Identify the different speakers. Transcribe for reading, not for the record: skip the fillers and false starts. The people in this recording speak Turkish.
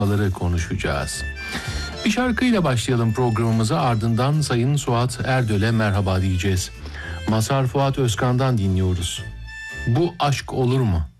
Speaker 1: konuşacağız. Bir şarkıyla başlayalım programımıza, ardından Sayın Suat Erdöl'e merhaba diyeceğiz. Mazhar Fuat Özkan'dan dinliyoruz. Bu aşk olur mu?